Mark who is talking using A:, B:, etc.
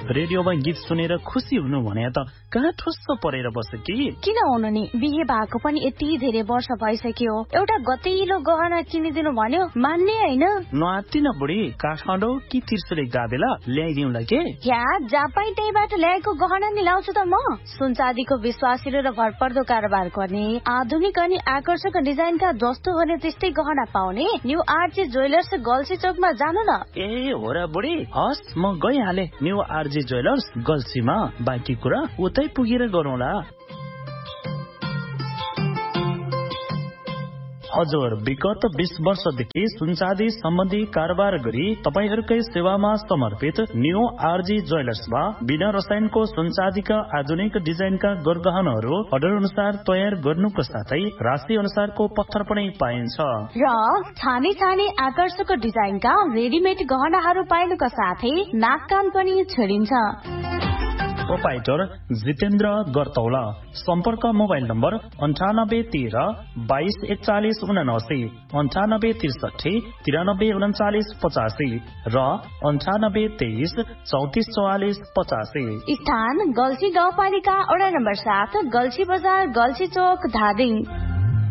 A: रेडियोमा गीत सुनेर खुसी हुनु भने त कहाँ ठुस्स परेर बस्छ
B: किन हुनु नि बिहे भएको पनि यति धेरै वर्ष भइसक्यो एउटा गतिलो गहना किनिदिनु भन्यो मान्ने हैन
A: नआत्तिन बुढी काठमाडौँ कि तिर्सुले गाबेला ल्याइदिउँला के
B: या जापाई त्यहीबाट ल्याएको गहना नि लाउँछु त म सुनचाँदीको विश्वासिलो र भरपर्दो कारोबार गर्ने आधुनिक अनि आकर्षक डिजाइनका जस्तो भने त्यस्तै गहना पाउने न्यू आरजे ज्वेलर्स गल्सी चोकमा जानु न
A: ए हो र बुढी हस् म गइहाले न्यू आरजे ज्वेलर्स गल्सीमा बाँकी कुरा उतै पुगेर गरौँला हजुर विगत 20 वर्षदेखि सुनचाँदी सम्बन्धी कारोबार गरी तपाईहरूकै सेवामा समर्पित न्यू आरजी ज्वेलर्समा बिना रसायनको सुनचाँदीका आधुनिक डिजाइनका गरगहनाहरू अर्डर अनुसार तयार गर्नुको साथै राशि अनुसारको पत्थर पनि पाइन्छ
B: र छाने छाने आकर्षक डिजाइनका रेडिमेड गहनाहरू पाइनुका साथै नाक कान पनि छेडिन्छ
A: प्रोपाइटर जितेन्द्र गर्तौला सम्पर्क मोबाइल नम्बर 9813 224179 9863 9339 85 र 9823 3444 85
B: स्थान गल्सी गाउँपालिका वडा नम्बर 7 गल्सी बजार गल्सी चोक धादिङ